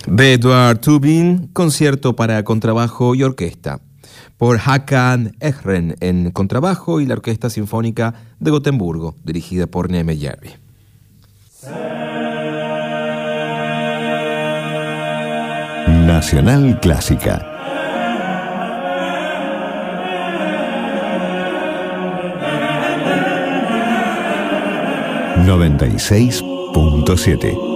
De Edward Tubin, concierto para contrabajo y orquesta, por Håkan Ehren en contrabajo y la Orquesta Sinfónica de Gotemburgo, dirigida por Neeme Järvi. Nacional Clásica. ...96.7